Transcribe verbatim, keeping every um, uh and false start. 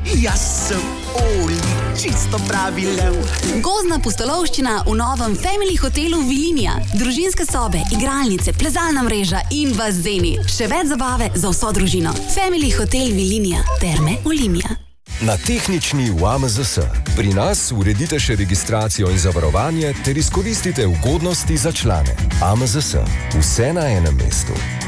Jaz sem Oli, čisto pravi lev. Gozdna pustolovščina v novem Family hotelu Vilinija. Družinske sobe, igralnice, plezalna mreža in bazeni. Še več zabave za vso družino. Family hotel Vilinija. Terme Olimia. Na tehnični v A M Z S. Pri nas uredite še registracijo in zavarovanje ter izkoristite ugodnosti za člane. A M Z S. Vse na enem mestu.